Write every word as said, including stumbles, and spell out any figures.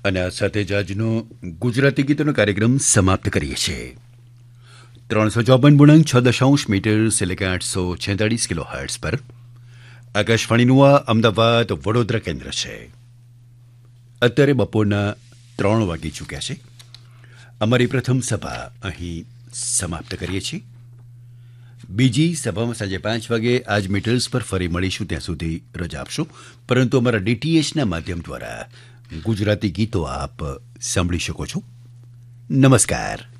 અને આ સાથે જ આજનો ગુજરાતી ગીતોનો કાર્યક્રમ સમાપ્ત કરીએ છીએ. ત્રણસો ચોપન ગુણક છ દશાંશ મીટર એટલે કે આઠસો છેતાળીસ કિલો હર્ટ્ઝ પર આકાશવાણીનું આ અમદાવાદ વડોદરા કેન્દ્ર છે. અત્યારે બપોરના ત્રણ વાગી ચૂક્યા છે. અમારી પ્રથમ સભા અહીં સમાપ્ત કરીએ છીએ. બીજી સભામાં સાંજે પાંચ વાગે આજ મીટર્સ પર ફરી મળીશું. ત્યાં સુધી રજા આપશો, પરંતુ અમારા ડીટીએચના માધ્યમ દ્વારા ગુજરાતી ગીતો આપ સાંભળી શકો છો. નમસ્કાર.